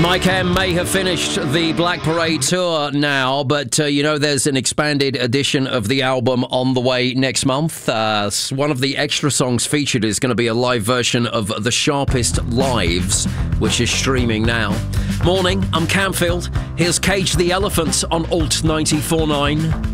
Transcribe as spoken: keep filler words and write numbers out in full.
Mike M may have finished the Black Parade tour now, but uh, you know there's an expanded edition of the album on the way next month. Uh, one of the extra songs featured is going to be a live version of The Sharpest Lives, which is streaming now. Morning, I'm Camfield. Here's Cage the Elephant on Alt ninety-four point nine.